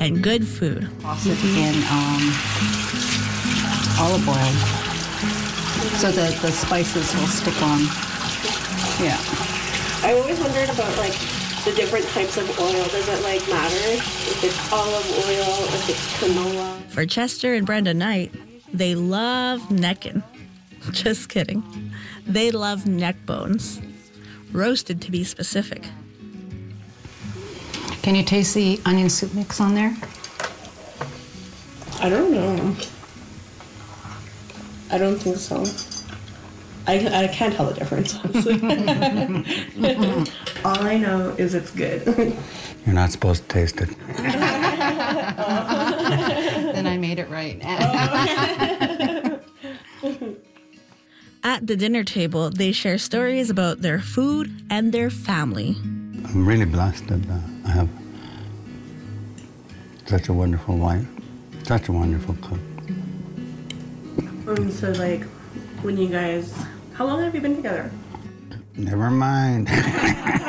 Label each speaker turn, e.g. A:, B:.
A: and good food.
B: Toss it in olive oil so that the spices will stick on. Yeah.
C: I always wondered about like the different types of oil. Does it like matter if it's olive oil, if it's canola?
A: For Chester and Brenda Knight, they love neckin'. Just kidding. They love neck bones. Roasted to be specific.
B: Can you taste the onion soup mix on there?
C: I don't know. I don't think so. I can't tell the difference, honestly. All I know is it's good.
D: You're not supposed to taste it.
B: Then I made it right.
A: At the dinner table, they share stories about their food and their family.
D: I'm really blessed that I have such a wonderful wife, such a wonderful cook.
C: So like, when you guys, how long have you been together?
D: Never mind.